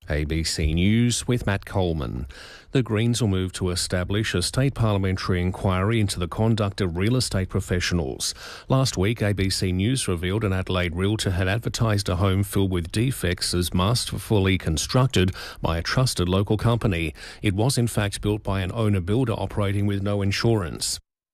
ABC News with Matt Coleman. The Greens will move to establish a state parliamentary inquiry into the conduct of real estate professionals. Last week, ABC News revealed an Adelaide realtor had advertised a home filled with defects as masterfully constructed by a trusted local company. It was in fact built by an owner-builder operating with no insurance.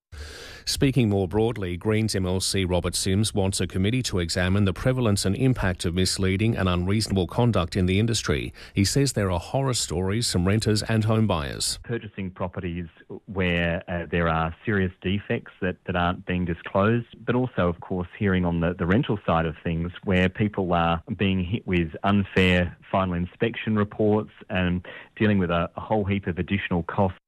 Speaking more broadly, Greens MLC Robert Sims wants a committee to examine the prevalence and impact of misleading and unreasonable conduct in the industry. He says there are horror stories from renters and home buyers. Purchasing properties where there are serious defects that aren't being disclosed, but also, of course, hearing on the rental side of things where people are being hit with unfair final inspection reports and dealing with a whole heap of additional costs.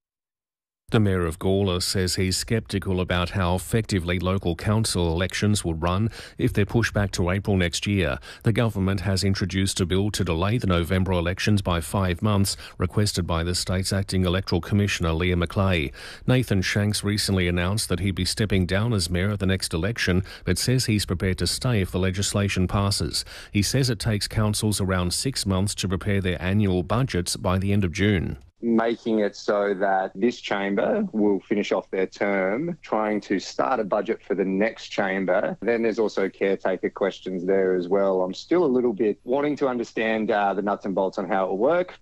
The Mayor of Gawler says he's sceptical about how effectively local council elections will run if they're pushed back to April next year. The government has introduced a bill to delay the November elections by 5 months, requested by the state's acting electoral commissioner, Leah Macleay. Nathan Shanks recently announced that he'd be stepping down as mayor at the next election, but says he's prepared to stay if the legislation passes. He says it takes councils around 6 months to prepare their annual budgets by the end of June. Making it so that this chamber will finish off their term, trying to start a budget for the next chamber. Then there's also caretaker questions there as well. I'm still a little bit wanting to understand the nuts and bolts on how it will work.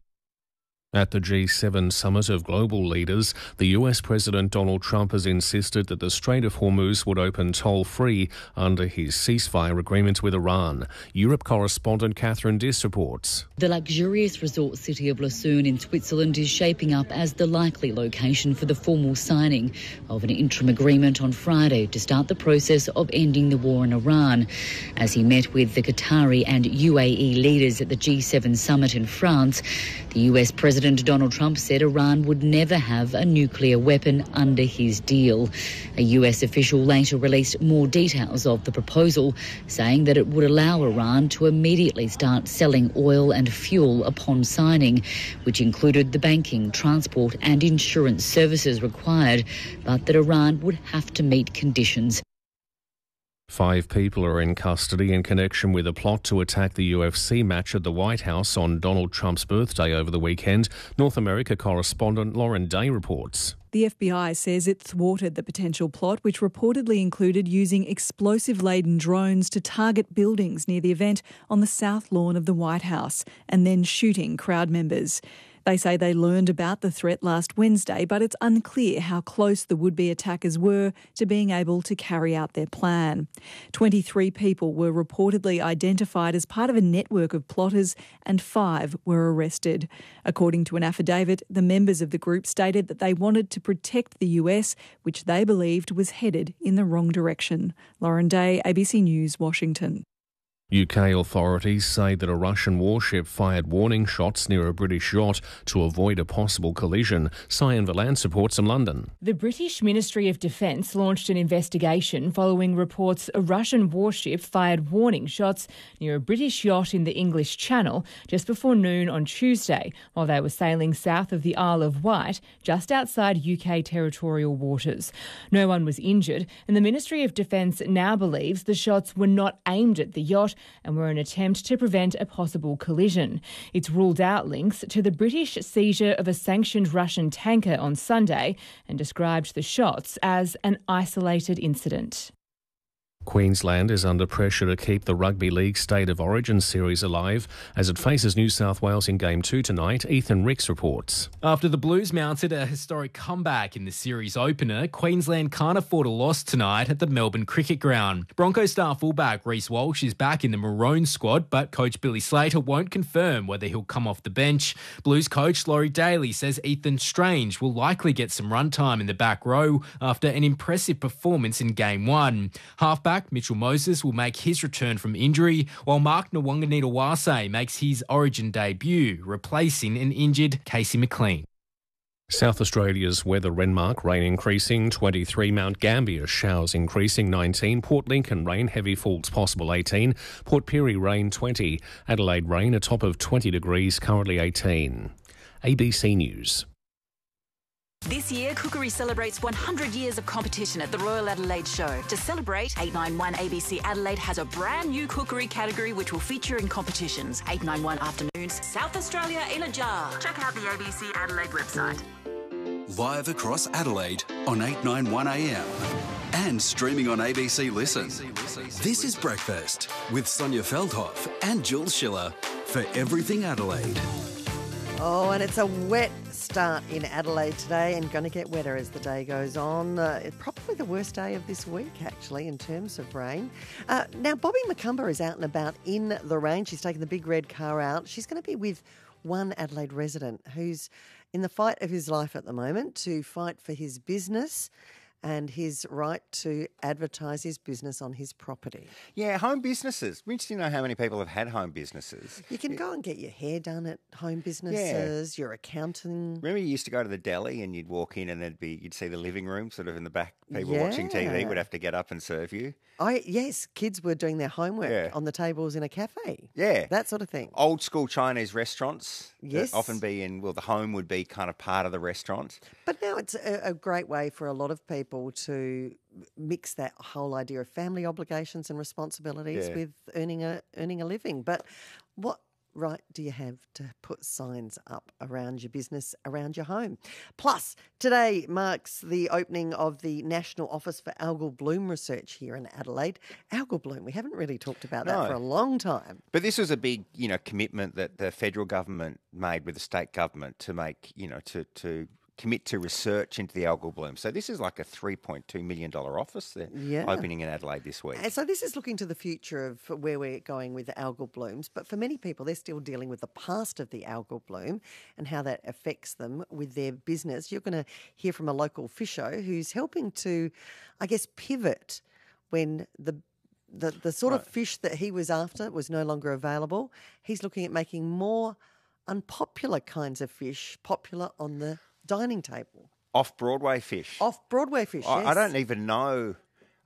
At the G7 summit of global leaders, the US President Donald Trump has insisted that the Strait of Hormuz would open toll-free under his ceasefire agreement with Iran. Europe correspondent Catherine Diss reports. The luxurious resort city of Lucerne in Switzerland is shaping up as the likely location for the formal signing of an interim agreement on Friday to start the process of ending the war in Iran. As he met with the Qatari and UAE leaders at the G7 summit in France, the US President Donald Trump said Iran would never have a nuclear weapon under his deal. A US official later released more details of the proposal, saying that it would allow Iran to immediately start selling oil and fuel upon signing, which included the banking, transport and insurance services required, but that Iran would have to meet conditions. 5 people are in custody in connection with a plot to attack the UFC match at the White House on Donald Trump's birthday over the weekend. North America correspondent Lauren Day reports. The FBI says it thwarted the potential plot, which reportedly included using explosive-laden drones to target buildings near the event on the south lawn of the White House and then shooting crowd members. They say they learned about the threat last Wednesday, but it's unclear how close the would-be attackers were to being able to carry out their plan. 23 people were reportedly identified as part of a network of plotters and 5 were arrested. According to an affidavit, the members of the group stated that they wanted to protect the US, which they believed was headed in the wrong direction. Lauren Day, ABC News, Washington. UK authorities say that a Russian warship fired warning shots near a British yacht to avoid a possible collision. Cyan Valance reports from London. The British Ministry of Defence launched an investigation following reports a Russian warship fired warning shots near a British yacht in the English Channel just before noon on Tuesday while they were sailing south of the Isle of Wight, just outside UK territorial waters. No one was injured, and the Ministry of Defence now believes the shots were not aimed at the yacht and were an attempt to prevent a possible collision. It's ruled out links to the British seizure of a sanctioned Russian tanker on Sunday and described the shots as an isolated incident. Queensland is under pressure to keep the Rugby League State of Origin series alive as it faces New South Wales in Game 2 tonight. Ethan Ricks reports. After the Blues mounted a historic comeback in the series opener, Queensland can't afford a loss tonight at the Melbourne Cricket Ground. Broncos star fullback Reece Walsh is back in the Maroon squad, but coach Billy Slater won't confirm whether he'll come off the bench. Blues coach Laurie Daly says Ethan Strange will likely get some run time in the back row after an impressive performance in Game 1. Halfback Mitchell Moses will make his return from injury, while Mark Nwanganitawase makes his Origin debut, replacing an injured Casey McLean. South Australia's weather Renmark, rain increasing 23, Mount Gambier showers increasing 19, Port Lincoln rain, heavy falls possible 18, Port Pirie rain 20, Adelaide rain a top of 20 degrees, currently 18. ABC News. This year, Cookery celebrates 100 years of competition at the Royal Adelaide Show. To celebrate, 891 ABC Adelaide has a brand new cookery category which will feature in competitions. 891 Afternoons, South Australia in a jar. Check out the ABC Adelaide website. Live across Adelaide on 891 AM and streaming on ABC Listen. This is Breakfast with Sonia Feldhoff and Jules Schiller for Everything Adelaide. Oh, and it's a wet start in Adelaide today and going to get wetter as the day goes on. It's probably the worst day of this week, actually, in terms of rain. Now, Bobby McCumber is out and about in the rain. She's taken the big red car out. She's going to be with one Adelaide resident who's in the fight of his life at the moment to fight for his business and his right to advertise his business on his property. Yeah, home businesses. We just know how many people have had home businesses. You can go and get your hair done at home businesses, your accounting. Remember you used to go to the deli and you'd walk in and you'd see the living room sort of in the back. People watching TV would have to get up and serve you. Yes, kids were doing their homework on the tables in a cafe. Yeah. That sort of thing. Old school Chinese restaurants. Yes. That often be the home would be kind of part of the restaurant. But now it's a great way for a lot of people to mix that whole idea of family obligations and responsibilities with earning a living. But what right do you have to put signs up around your business, around your home? Plus, today marks the opening of the National Office for Algal Bloom Research here in Adelaide. Algal bloom, we haven't really talked about that for a long time. But this was a big, commitment that the federal government made with the state government to make, to commit to research into the algal bloom. So this is like a $3.2 million office they're opening in Adelaide this week. And so this is looking to the future of where we're going with the algal blooms. But for many people, they're still dealing with the past of the algal bloom and how that affects them with their business. You're going to hear from a local fisher who's helping to, I guess, pivot when the sort of fish that he was after was no longer available. He's looking at making more unpopular kinds of fish popular on the dining table. Off-Broadway fish. Off-Broadway fish, yes. I don't even know,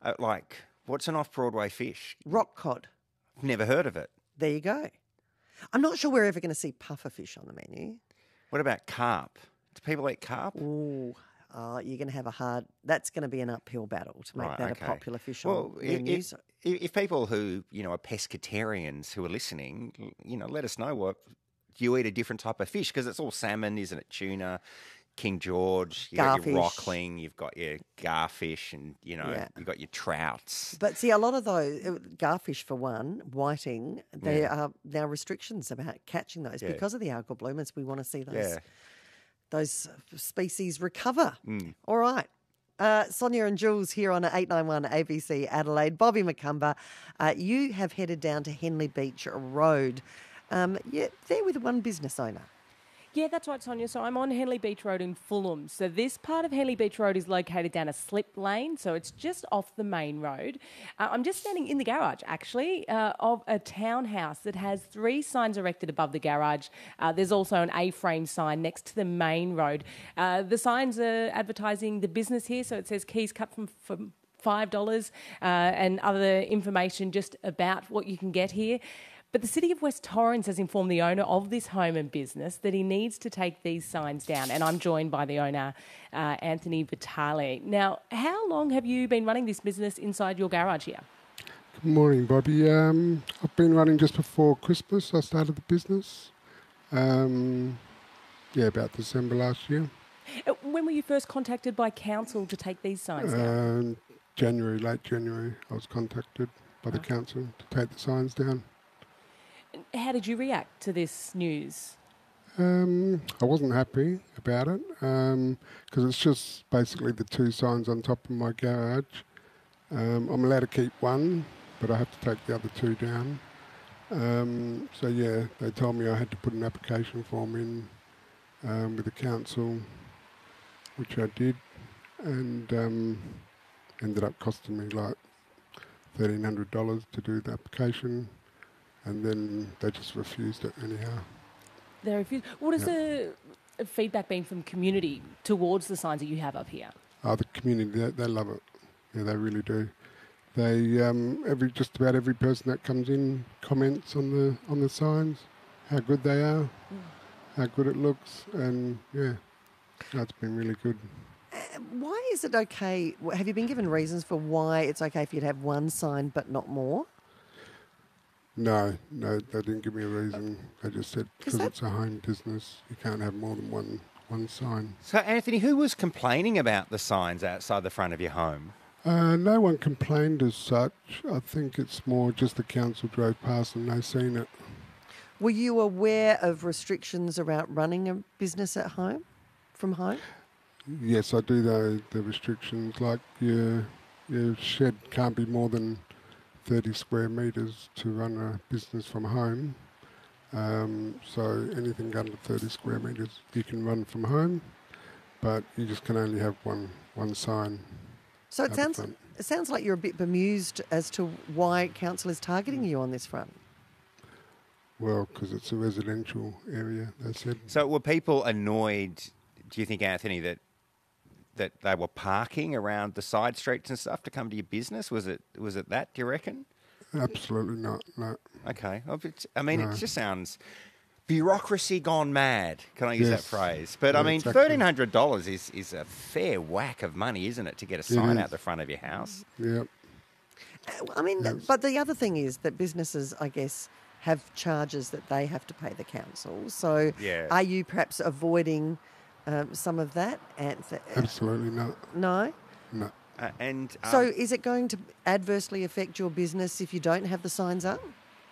what's an off-Broadway fish? Rock cod. I've never heard of it. There you go. I'm not sure we're ever going to see puffer fish on the menu. What about carp? Do people eat carp? Ooh, you're going to have that's going to be an uphill battle to make that a popular fish on menus. If people who, are pescatarians who are listening, let us know do you eat a different type of fish? Because it's all salmon, isn't it? Tuna, King George, you've got your rockling, you've got your garfish, and, you've got your trouts. But see, a lot of those, garfish for one, whiting, there are now restrictions about catching those because of the algal bloom, as we want to see those species recover. All right. Sonia and Jules here on 891 ABC Adelaide. Bobby McCumber, you have headed down to Henley Beach Road. There with one business owner. Yeah, that's right, Sonia. So I'm on Henley Beach Road in Fulham. So this part of Henley Beach Road is located down a slip lane, so it's just off the main road. I'm just standing in the garage, actually, of a townhouse that has 3 signs erected above the garage. There's also an A-frame sign next to the main road. The signs are advertising the business here, so it says keys cut from $5 and other information just about what you can get here. But the City of West Torrens has informed the owner of this home and business that he needs to take these signs down. And I'm joined by the owner, Anthony Vitale. Now, how long have you been running this business inside your garage here? Good morning, Bobby. I've been running just before Christmas. I started the business. About December last year. When were you first contacted by council to take these signs down? Late January, I was contacted by the council to take the signs down. How did you react to this news? I wasn't happy about it because it's just basically the 2 signs on top of my garage. I'm allowed to keep one, but I have to take the other 2 down. They told me I had to put an application form in with the council, which I did, and ended up costing me like $1,300 to do the application. And then they just refused it anyhow. They refused. What has the feedback been from community towards the signs that you have up here? The community, they love it. Yeah, they really do. They just about every person that comes in comments on the signs, how good they are, how good it looks, and That's been really good. Why is it okay? Have you been given reasons for why it's okay for you to have one sign but not more? No, they didn't give me a reason. They just said because it's a home business, you can't have more than one sign. So, Anthony, who was complaining about the signs outside the front of your home? No one complained as such. I think it's more just the council drove past and they seen it. Were you aware of restrictions around running a business at home, from home? Yes, I do know the restrictions. Like your shed can't be more than 30 square metres to run a business from home. So anything under 30 square metres you can run from home, but you just can only have one sign. So it sounds like you're a bit bemused as to why council is targeting you on this front. Well, because it's a residential area, they said. So were people annoyed, do you think, Anthony, that they were parking around the side streets and stuff to come to your business? Was it that, do you reckon? Absolutely not, no. Okay. It just sounds bureaucracy gone mad. Can I use that phrase? But, exactly. $1,300 is a fair whack of money, isn't it, to get a sign out the front of your house? Yep. But the other thing is that businesses, I guess, have charges that they have to pay the council. So are you perhaps avoiding some of that? Absolutely not. No? No. So is it going to adversely affect your business if you don't have the signs up?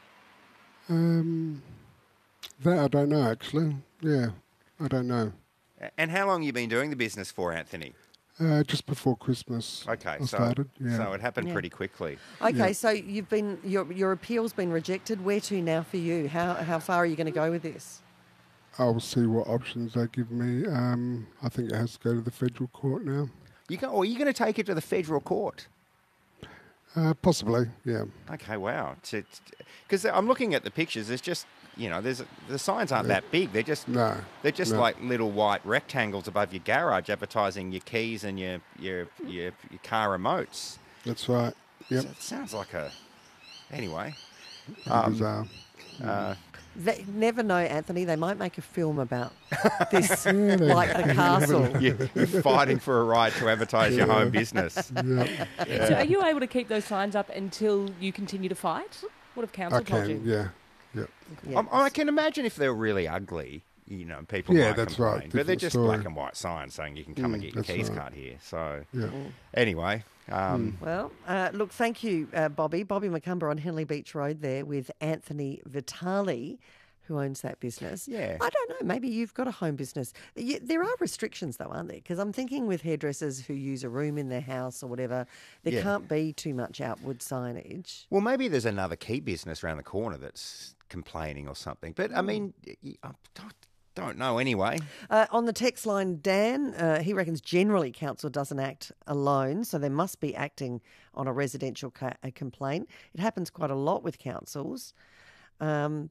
That I don't know, actually. Yeah, I don't know. And how long have you been doing the business for, Anthony? Just before Christmas. Okay, I started. So it happened pretty quickly. Okay, so you've been your appeal's been rejected. Where to now for you? How far are you going to go with this? I'll see what options they give me. I think it has to go to the federal court now. Are you going to take it to the federal court? Possibly, yeah. Okay, wow. Because I'm looking at the pictures. There's just, the signs aren't that big. They're just like little white rectangles above your garage advertising your keys and your car remotes. That's right. Yep. So it sounds like anyway. Bizarre. They never know, Anthony. They might make a film about this, like the castle. You're fighting for a right to advertise your home business. So are you able to keep those signs up until you continue to fight? What have council told you? Yeah. Yes. I can imagine if they're really ugly, people might that's complain. right. But they're just story. black and white signs saying you can come and get your keys cut here. So yeah. Anyway. Look, thank you, Bobby. Bobby McCumber on Henley Beach Road there with Anthony Vitali, who owns that business. Yeah. I don't know, maybe you've got a home business. There are restrictions though, aren't there? Because I'm thinking with hairdressers who use a room in their house or whatever, there can't be too much outward signage. Well, maybe there's another key business around the corner that's complaining or something. But, I don't know anyway. On the text line, Dan, he reckons generally council doesn't act alone, so they must be acting on a residential complaint. It happens quite a lot with councils. Some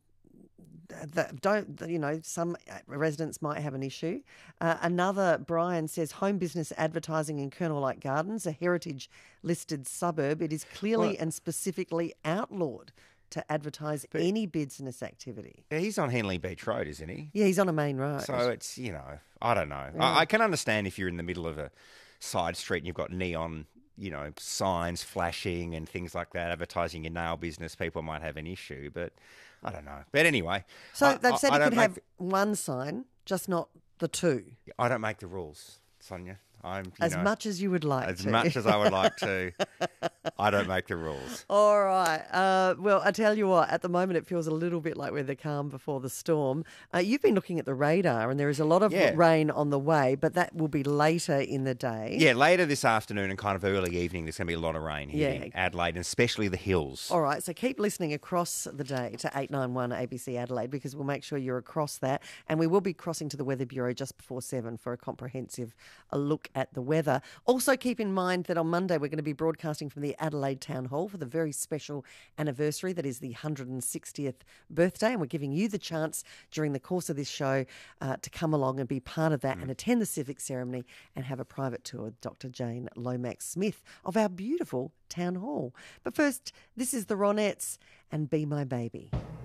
residents might have an issue. Another, Brian, says home business advertising in Colonel Light Gardens, a heritage listed suburb. It is clearly and specifically outlawed to advertise any business activity. He's on Henley Beach Road, isn't he? Yeah, he's on a main road. So it's, I don't know. Yeah. I can understand if you're in the middle of a side street and you've got neon, signs flashing and things like that, advertising your nail business, people might have an issue, but I don't know. But anyway. So they've said you could have one sign, just not the two. I don't make the rules, Sonia. As much as you would like to. As much as I would like to, I don't make the rules. All right. Well, I tell you what, at the moment it feels a little bit like we're the calm before the storm. You've been looking at the radar and there is a lot of rain on the way, but that will be later in the day. Yeah, later this afternoon and kind of early evening, there's going to be a lot of rain hitting Adelaide, and especially the hills. All right, so keep listening across the day to 891 ABC Adelaide because we'll make sure you're across that. And we will be crossing to the Weather Bureau just before 7 for a comprehensive look at the weather. Also keep in mind that on Monday we're going to be broadcasting from the Adelaide Town Hall for the very special anniversary that is the 160th birthday, and we're giving you the chance during the course of this show to come along and be part of that and attend the civic ceremony and have a private tour with Dr. Jane Lomax-Smith of our beautiful Town Hall. But first, this is the Ronettes and Be My Baby.